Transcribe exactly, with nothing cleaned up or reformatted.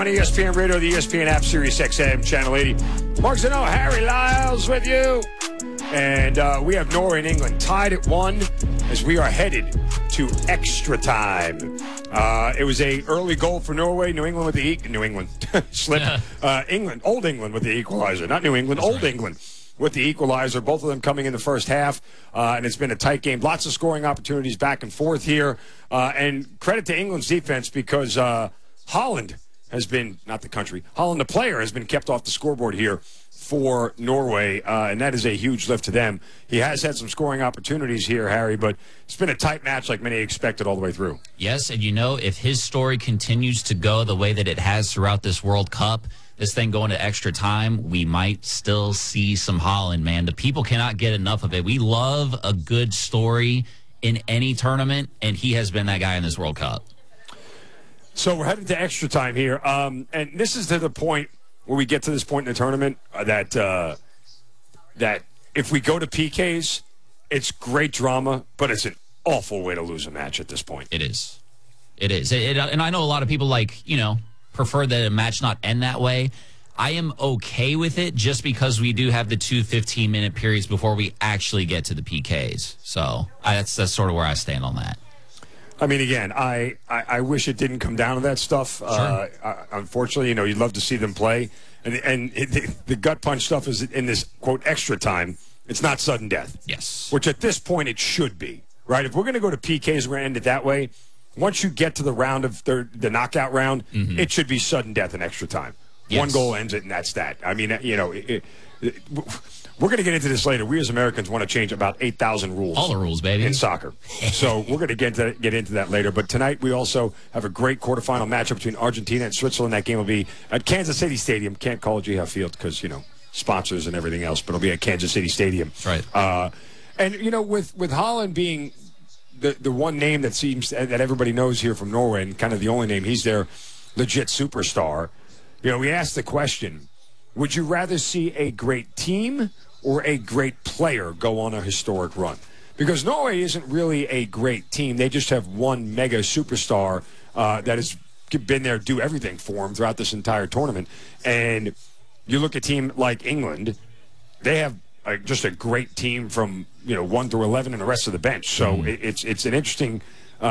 On E S P N Radio, the E S P N app, Sirius X M, Channel eighty. Mark Zano, Harry Lyles with you. And uh, we have Norway and England tied at one as we are headed to extra time. Uh, it was a early goal for Norway. New England with the... E- New England. Slip. Yeah. Uh, England. Old England with the equalizer. Not New England. That's old right. England with the equalizer. Both of them coming in the first half. Uh, and it's been a tight game. Lots of scoring opportunities back and forth here. Uh, and credit to England's defense because uh, Holland... has been, not the country, Holland, the player, has been kept off the scoreboard here for Norway, uh, and that is a huge lift to them. He has had some scoring opportunities here, Harry, but it's been a tight match like many expected all the way through. Yes, and you know, if his story continues to go the way that it has throughout this World Cup, this thing going to extra time, we might still see some Holland, man. The people cannot get enough of it. We love a good story in any tournament, and he has been that guy in this World Cup. So we're headed to extra time here, um, and this is to the point where we get to this point in the tournament uh, that uh, that if we go to P Ks, it's great drama, but it's an awful way to lose a match at this point. It is. It is. It, it, and I know a lot of people, like, you know, prefer that a match not end that way. I am okay with it just because we do have the two fifteen-minute periods before we actually get to the P Ks. So I, that's, that's sort of where I stand on that. I mean, again, I, I, I wish it didn't come down to that stuff. Sure. Uh, uh, unfortunately, you know, you'd love to see them play. And, and it, the, the gut punch stuff is in this, quote, extra time. It's not sudden death. Yes. Which at this point it should be, right? If we're going to go to P Ks, we're going to end it that way. Once you get to the round of third, the knockout round, mm-hmm. it should be sudden death in extra time. Yes. One goal ends it, and that's that. I mean, you know, it, it, it, we're going to get into this later. We as Americans want to change about eight thousand rules. All the rules, baby. In soccer. So we're going to get into, get into that later. But tonight we also have a great quarterfinal matchup between Argentina and Switzerland. That game will be at Kansas City Stadium. Can't call it G F Field because, you know, sponsors and everything else. But it'll be at Kansas City Stadium. That's right. Uh, and, you know, with, with Holland being the, the one name that seems that everybody knows here from Norway and kind of the only name, he's their legit superstar. You know, we asked the question, would you rather see a great team or a great player go on a historic run? Because Norway isn't really a great team. They just have one mega superstar uh, that has been there, do everything for them throughout this entire tournament. And you look at a team like England, they have a, just a great team from, you know, one through eleven and the rest of the bench. So mm. it, it's it's an interesting